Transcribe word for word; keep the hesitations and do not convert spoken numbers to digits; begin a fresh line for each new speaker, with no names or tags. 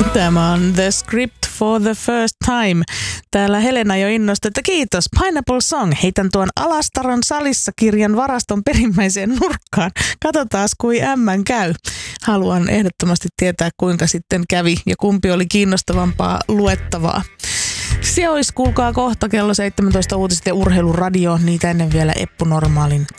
Tämä on The Script for the First Time. Täällä Helena jo innostui, että kiitos. Pineapple Song. Heitän tuon Alastaron salissa kirjan varaston perimmäiseen nurkkaan. Katsotaas, kui ämmän käy. Haluan ehdottomasti tietää, kuinka sitten kävi ja kumpi oli kiinnostavampaa luettavaa. Se olisi, kuulkaa, kohta kello seitsemäntoista uutiset ja urheiluradio. Niitä ennen vielä Eppu Normaalin